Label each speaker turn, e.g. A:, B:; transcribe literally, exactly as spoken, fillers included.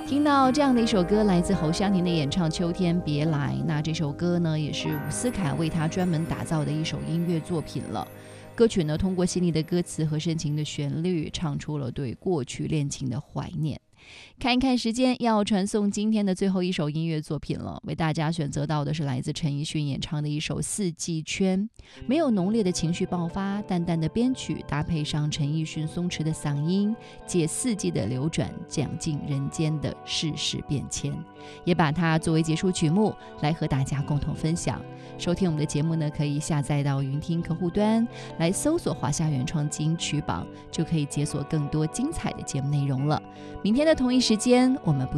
A: 听到这样的一首歌，来自侯湘婷的演唱《秋天别来》，那这首歌呢，也是伍思凯为他专门打造的一首音乐作品了。歌曲呢，通过细腻的歌词和深情的旋律，唱出了对过去恋情的怀念。看一看时间，要传送今天的最后一首音乐作品了。为大家选择到的是来自陈奕迅演唱的一首《四季圈》，没有浓烈的情绪爆发，淡淡的编曲搭配上陈奕迅松弛的嗓音，借四季的流转，讲尽人间的世事变迁，也把它作为结束曲目来和大家共同分享。收听我们的节目呢，可以下载到云听客户端，来搜索华夏原创金曲榜，就可以解锁更多精彩的节目内容了。明天的同一时间，我们不